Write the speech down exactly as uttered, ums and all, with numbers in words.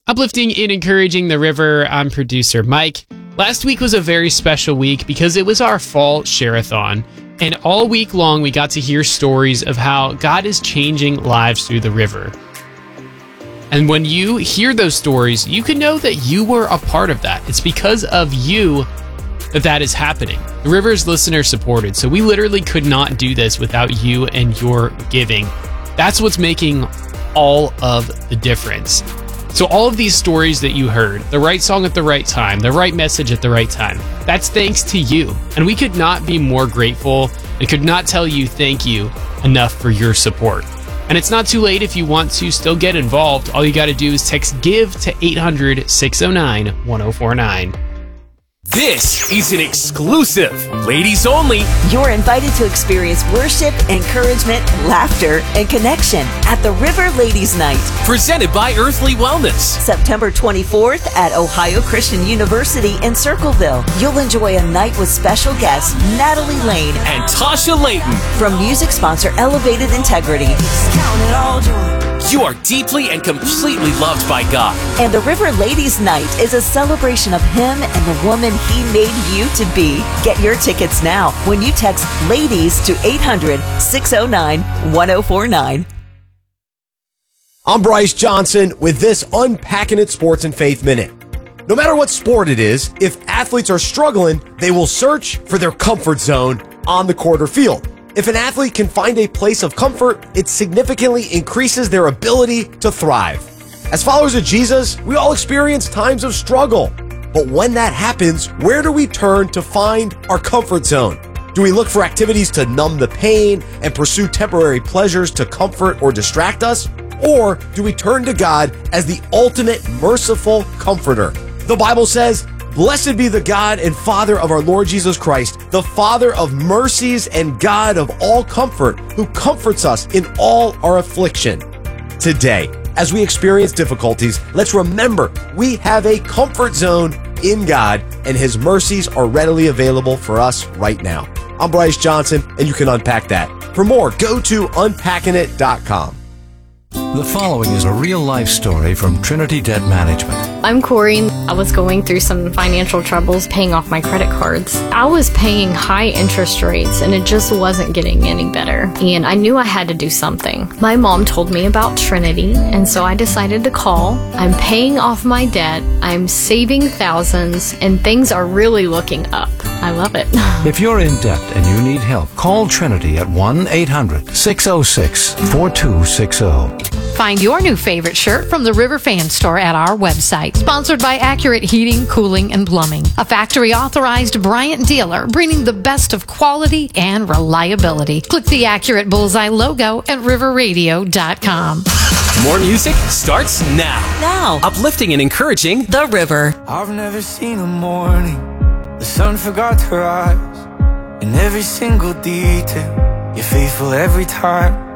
Uplifting and encouraging the river, I'm producer Mike. Last week was a very special week because it was our fall share-a-thon. And all week long, we got to hear stories of how God is changing lives through the river. And when you hear those stories, you can know that you were a part of that. It's because of you that that is happening. The river is listener supported, so we literally could not do this without you and your giving. That's what's making all of the difference. So all of these stories that you heard, the right song at the right time, the right message at the right time, that's thanks to you. And we could not be more grateful. We could not tell you thank you enough for your support. And it's not too late if you want to still get involved. All you got to do is text GIVE to eight hundred, six oh nine, one oh four nine. This is an exclusive, ladies only. You're invited to experience worship, encouragement, laughter, and connection at the River Ladies Night. Presented by Earthly Wellness. September twenty-fourth at Ohio Christian University in Circleville. You'll enjoy a night with special guests Natalie Lane and Tasha Layton. From music sponsor Elevated Integrity. You are deeply and completely loved by God. And the River Ladies Night is a celebration of Him and the woman He made you to be. Get your tickets now when you text LADIES to eight hundred, six oh nine, one oh four nine. I'm Bryce Johnson with this Unpacking It Sports and Faith Minute. No matter what sport it is, if athletes are struggling, they will search for their comfort zone on the court or field. If an athlete can find a place of comfort, it significantly increases their ability to thrive. As followers of Jesus, we all experience times of struggle. But when that happens, where do we turn to find our comfort zone? Do we look for activities to numb the pain and pursue temporary pleasures to comfort or distract us? Or do we turn to God as the ultimate merciful comforter? The Bible says, "Blessed be the God and Father of our Lord Jesus Christ, the Father of mercies and God of all comfort, who comforts us in all our affliction." Today, as we experience difficulties, let's remember we have a comfort zone in God, and His mercies are readily available for us right now. I'm Bryce Johnson, and you can unpack that. For more, go to unpacking it dot com. The following is a real-life story from Trinity Debt Management. I'm Corey. I was going through some financial troubles paying off my credit cards. I was paying high interest rates and it just wasn't getting any better. And I knew I had to do something. My mom told me about Trinity, and so I decided to call. I'm paying off my debt, I'm saving thousands, and things are really looking up. I love it. If you're in debt and you need help, call Trinity at one eight hundred, six oh six, four two six oh. Find your new favorite shirt from the River Fan Store at our website. Sponsored by Accurate Heating, Cooling, and Plumbing, a factory-authorized Bryant dealer bringing the best of quality and reliability. Click the Accurate Bullseye logo at river radio dot com. More music starts now. Now. Uplifting and encouraging The River. I've never seen a morning the sun forgot to rise. In every single detail, you're faithful every time.